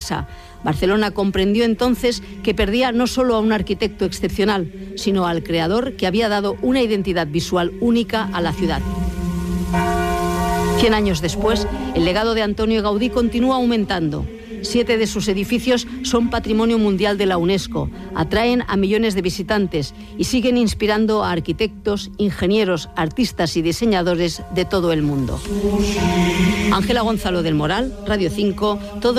Manresa. Barcelona comprendió entonces que perdía no solo a un arquitecto excepcional, sino al creador que había dado una identidad visual única a la ciudad. 100 años después, el legado de Antonio Gaudí continúa aumentando. 7 de sus edificios son Patrimonio Mundial de la UNESCO, atraen a millones de visitantes y siguen inspirando a arquitectos, ingenieros, artistas y diseñadores de todo el mundo. Ángela Gonzalo del Moral, Radio 5, todo